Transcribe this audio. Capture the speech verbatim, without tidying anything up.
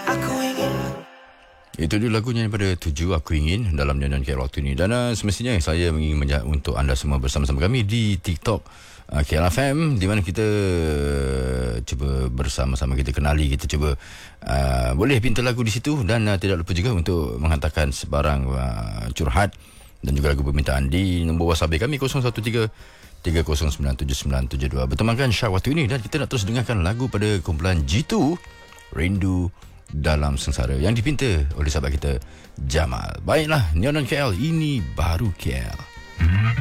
Aku ingin. Itu dia lagunya daripada Tuju Aku Ingin dalam nyanyian K L waktu ini. Dan uh, semestinya saya ingin menjawab untuk anda semua bersama-sama kami di TikTok uh, K L F M, di mana kita uh, cuba bersama-sama kita kenali, kita cuba uh, boleh pinta lagu di situ. Dan uh, tidak lupa juga untuk menghantarkan sebarang uh, curhat dan juga lagu permintaan di nombor WhatsApp kami kosong satu tiga tiga kosong sembilan tujuh sembilan tujuh dua. Bertemankan Syah waktu ini, dan kita nak terus dengarkan lagu pada kumpulan G two, Rindu Dalam Sengsara, yang dipinta oleh sahabat kita Jamal. Baiklah, Neon K L, ini baru K L.